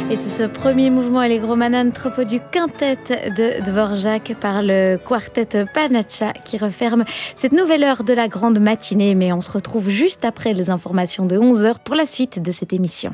Et c'est ce premier mouvement Allegro Manantropos du quintet de Dvorak par le quartet Panaccia qui referme cette nouvelle heure de la grande matinée. Mais on se retrouve juste après les informations de 11h pour la suite de cette émission.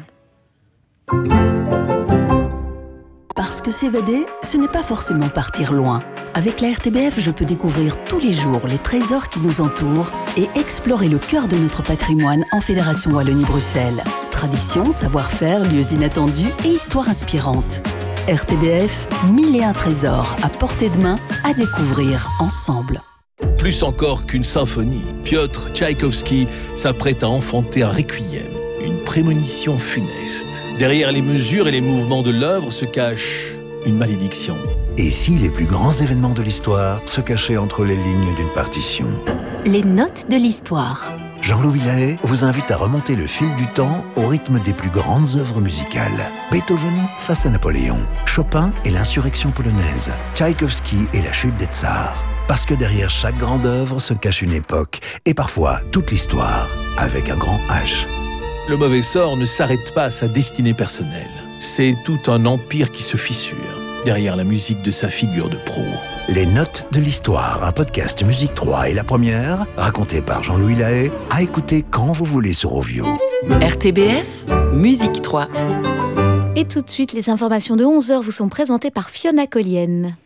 Parce que s'évader, ce n'est pas forcément partir loin. Avec la RTBF, je peux découvrir tous les jours les trésors qui nous entourent et explorer le cœur de notre patrimoine en Fédération Wallonie-Bruxelles. Tradition, savoir-faire, lieux inattendus et histoires inspirantes. RTBF, 1001 trésors à portée de main à découvrir ensemble. Plus encore qu'une symphonie, Piotr Tchaïkovski s'apprête à enfanter un requiem, une prémonition funeste. Derrière les mesures et les mouvements de l'œuvre se cache une malédiction. Et si les plus grands événements de l'histoire se cachaient entre les lignes d'une partition ? Les notes de l'histoire. Jean-Louis Lahaye vous invite à remonter le fil du temps au rythme des plus grandes œuvres musicales. Beethoven face à Napoléon, Chopin et l'insurrection polonaise, Tchaïkovski et la chute des tsars. Parce que derrière chaque grande œuvre se cache une époque, et parfois toute l'histoire, avec un grand H. Le mauvais sort ne s'arrête pas à sa destinée personnelle. C'est tout un empire qui se fissure derrière la musique de sa figure de proue. Les notes de l'histoire, un podcast Musique 3 et la première, raconté par Jean-Louis Lahaye, à écouter quand vous voulez sur Ovio. RTBF, Musique 3. Et tout de suite, les informations de 11h vous sont présentées par Fiona Collienne.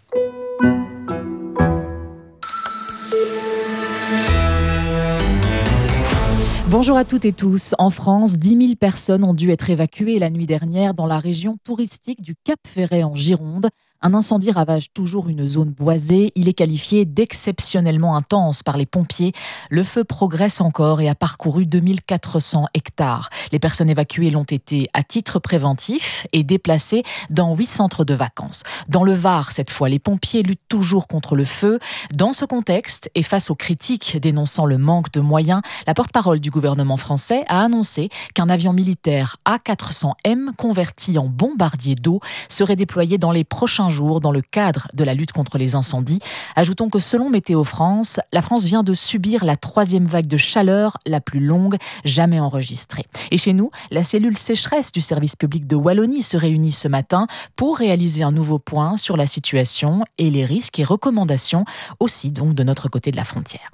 Bonjour à toutes et tous. En France, 10 000 personnes ont dû être évacuées la nuit dernière dans la région touristique du Cap-Ferret en Gironde. Un incendie ravage toujours une zone boisée. Il est qualifié d'exceptionnellement intense par les pompiers. Le feu progresse encore et a parcouru 2400 hectares. Les personnes évacuées l'ont été à titre préventif et déplacées dans 8 centres de vacances. Dans le Var, cette fois, les pompiers luttent toujours contre le feu. Dans ce contexte et face aux critiques dénonçant le manque de moyens, la porte-parole du gouvernement français a annoncé qu'un avion militaire A400M converti en bombardier d'eau serait déployé dans les prochains jours dans le cadre de la lutte contre les incendies. Ajoutons que selon Météo France, la France vient de subir la 3e vague de chaleur la plus longue jamais enregistrée. Et chez nous, la cellule sécheresse du service public de Wallonie se réunit ce matin pour réaliser un nouveau point sur la situation et les risques et recommandations aussi donc de notre côté de la frontière.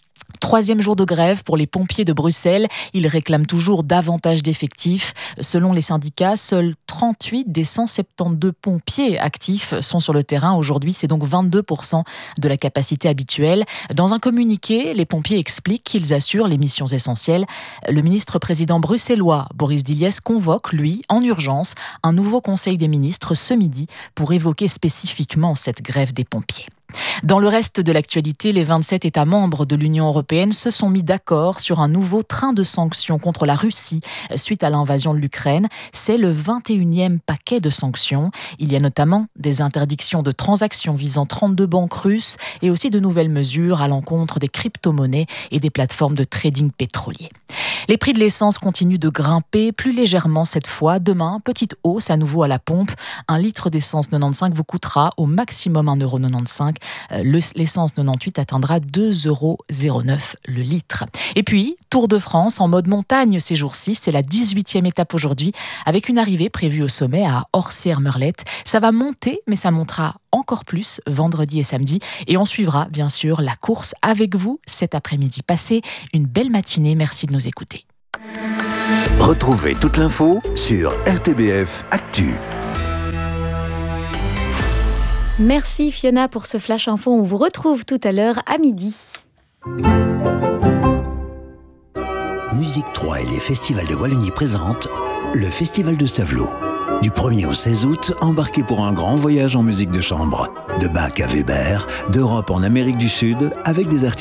3e jour de grève pour les pompiers de Bruxelles. Ils réclament toujours davantage d'effectifs. Selon les syndicats, seuls 38 des 172 pompiers actifs sont sur le terrain. Aujourd'hui, c'est donc 22% de la capacité habituelle. Dans un communiqué, les pompiers expliquent qu'ils assurent les missions essentielles. Le ministre-président bruxellois, Boris Diliès, convoque, lui, en urgence, un nouveau conseil des ministres ce midi pour évoquer spécifiquement cette grève des pompiers. Dans le reste de l'actualité, les 27 États membres de l'Union européenne se sont mis d'accord sur un nouveau train de sanctions contre la Russie suite à l'invasion de l'Ukraine. C'est le 21e paquet de sanctions. Il y a notamment des interdictions de transactions visant 32 banques russes et aussi de nouvelles mesures à l'encontre des crypto-monnaies et des plateformes de trading pétrolier. Les prix de l'essence continuent de grimper, plus légèrement cette fois. Demain, petite hausse à nouveau à la pompe. Un litre d'essence 95 vous coûtera au maximum 1,95 €. L'essence 98 atteindra 2,09 € le litre. Et puis, Tour de France en mode montagne ces jours-ci. C'est la 18e étape aujourd'hui, avec une arrivée prévue au sommet à Orsières-Merlette. Ça va monter, mais ça montera encore plus vendredi et samedi. Et on suivra, bien sûr, la course avec vous cet après-midi. Passez une belle matinée. Merci de nous écouter. Retrouvez toute l'info sur RTBF Actu. Merci Fiona pour ce flash info. On vous retrouve tout à l'heure à midi. Musique 3 et les festivals de Wallonie présentent le Festival de Stavelot. Du 1er au 16 août, embarquez pour un grand voyage en musique de chambre. De Bach à Weber, d'Europe en Amérique du Sud, avec des artistes